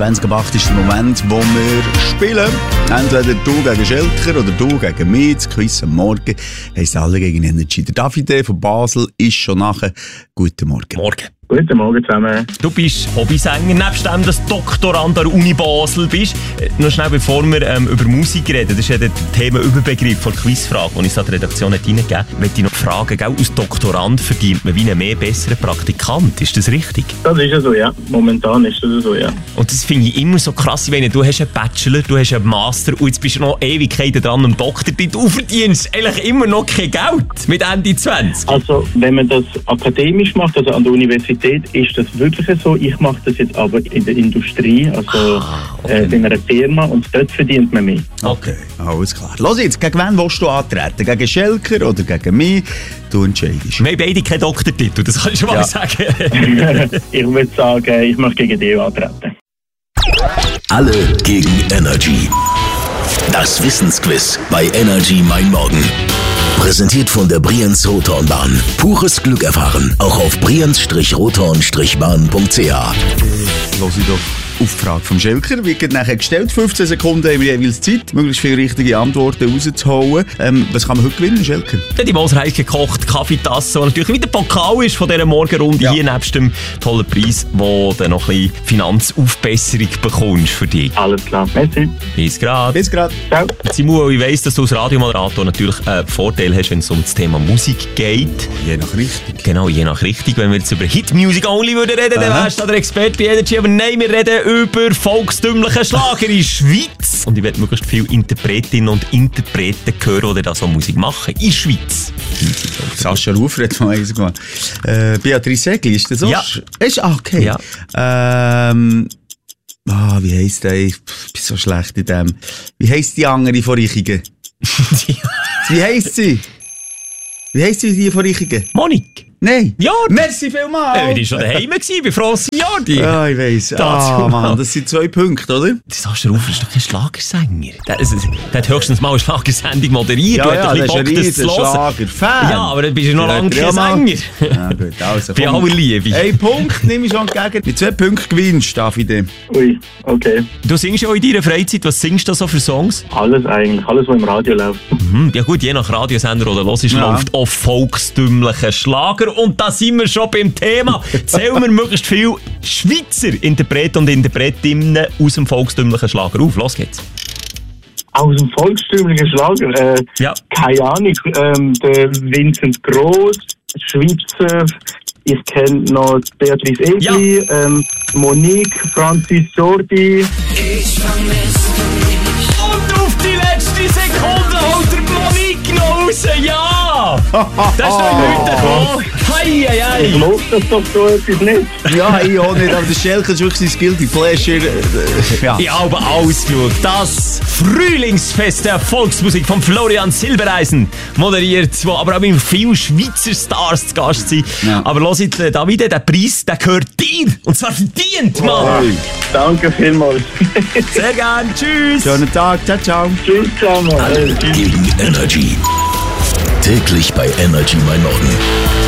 20:08 ist der Moment, wo wir spielen. Entweder du gegen Schelker oder du gegen mich. Das Quiz am Morgen heisst alle gegen Energy. Der Davide von Basel ist schon nachher. Guten Morgen. Morgen. Guten Morgen zusammen. Du bist Hobbysänger, nebst dem, dass du Doktorand an der Uni Basel bist. Noch schnell, bevor wir über Musik reden, das ist ja der Themenüberbegriff von der Quizfrage, den ich an die Redaktion reingegeben habe, möchte ich noch fragen, gell, als Doktorand verdient man wie einen mehr besseren Praktikant. Ist das richtig? Das ist ja so, ja. Momentan ist das so, ja. Und das finde ich immer so krass, wenn du hast einen Bachelor, du hast einen Master und jetzt bist du noch Ewigkeiten dran am Doktor, du verdienst eigentlich immer noch kein Geld mit Ende 20. Also, wenn man das akademisch macht, also an der Universität, ist das wirklich so. Ich mache das jetzt aber in der Industrie, also in einer Firma, und dort verdient man mehr. Okay, alles klar. Los jetzt, gegen wen willst du antreten? Gegen Schelker oder gegen mich? Du entscheidest. Wir haben beide keinen Doktortitel, das kann ich schon mal sagen. Ich würde sagen, ich möchte gegen dich antreten. Alle gegen Energy. Das Wissensquiz bei Energy Mein Morgen. Präsentiert von der Brienz-Rothorn-Bahn. Pures Glück erfahren, auch auf brienz-rothorn-bahn.ch. Los ich doch auf die Frage vom Schelker. Wird nachher gestellt. 15 Sekunden haben wir jeweils Zeit, möglichst viele richtige Antworten rauszuholen. Was kann man heute gewinnen, Schelker? Die Moser heiß gekocht, Kaffeetasse, und natürlich wie der Pokal ist von dieser Morgenrunde hier nebst dem tollen Preis, wo du noch ein bisschen Finanzaufbesserung bekommst für dich. Alles klar, merci. Bis grad. Bis grad. Ciao. Simon, ich weiss, dass du als Radiomoderator natürlich einen Vorteil hast, wenn es um das Thema Musik geht. Je nach Richtung. Genau, je nach Richtung. Wenn wir jetzt über Hit Music Only würden reden, dann wärst du der Experte bei Energy. Aber nein, wir reden über volkstümlichen Schlager in der Schweiz. Und ich will möglichst viele Interpretinnen und Interpreten hören, die da so Musik machen in der Schweiz. Sascha Rufer hat mal eins gemacht. Beatrice Egli, ist das so? Ja. Okay. Ja. Wie heisst der? Ich bin so schlecht in dem. Wie heisst die andere von Reichigen? Wie heisst sie? Wie heisst sie, die von Reichigen? Monik. Nein. Ja. Merci vielmals. Die war schon daheim bei Franzi Jordi. Ja, ich weiss. Mann, das sind 2 Punkte, oder? Sascha Rufer ist doch kein Schlagersänger. Der hat höchstens mal eine Schlagersendung moderiert. Ja, du das hast ist ein das zu hören. Schlagerfan. Ja, aber dann bist du noch lange kein Sänger. Ja, gut, also. Bei aller Liebe. 1 Punkt nehme ich schon entgegen. Mit 2 Punkten gewinnst, Davide. Ui, okay. Du singst ja auch in deiner Freizeit. Was singst du so für Songs? Alles eigentlich, alles, was im Radio läuft. Ja gut, je nach Radiosender oder hörst, läuft auch volkstümlicher Schlager. Und da sind wir schon beim Thema. Zählen wir möglichst viele Schweizer Interpreten und Interpretinnen aus dem volkstümlichen Schlager auf. Los geht's. Aus dem volkstümlichen Schlager? Ja. Keine Ahnung. Der Vincent Gross, Schweizer. Ich kenne noch Beatrice Egli, Monique, Francis Jordi. Und auf die letzte Sekunde holt der Monique noch raus. Ja! Das ist noch heute gekommen. Hei, hei, hei. Ich glaube das doch so etwas nicht. Ja, ich auch nicht, aber der Schelker ist wirklich sein Guilty Pleasure. Ich habe ausgeschaut. Das Frühlingsfest der Volksmusik von Florian Silbereisen moderiert, wo aber auch immer viele Schweizer Stars zu Gast sind. Ja. Aber hört, Davide, der Preis, der gehört dir. Und zwar verdient, Mann. Hey. Danke vielmals. Sehr gern. Tschüss. Schönen Tag. Ciao, ciao. Tschüss zusammen. Alle gegen Energy. Täglich bei Energy Mein Morgen.